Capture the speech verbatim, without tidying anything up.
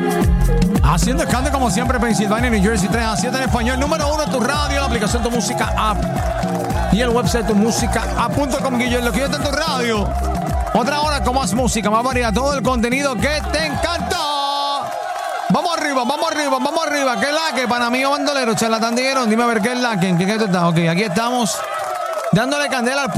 Haciendo escándalo como siempre, Pensilvania, New Jersey, tres a siete en español. Número uno en tu radio, la aplicación Tu Música App y el website tu música app punto com. Guillermo, lo que yo está en tu radio. Otra hora con más música, más variedad, todo el contenido que te encanta. Vamos arriba, vamos arriba, vamos arriba. ¿Qué es la que? Para mí, bandolero, charlatán, dime a ver qué es la que. ¿En qué tú estás? Ok, aquí estamos dándole candela al